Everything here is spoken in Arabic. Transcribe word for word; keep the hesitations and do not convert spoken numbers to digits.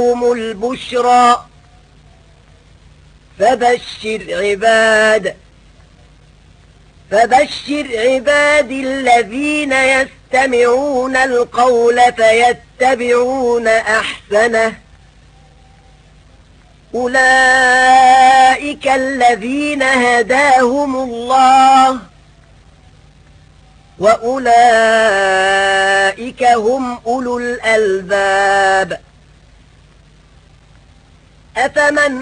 لهم البشرى فبشر عباد فبشر عبادي الذين يستمعون القول فيتبعون أحسنه أولئك الذين هداهم الله وأولئك هم أولو الألباب. أفمن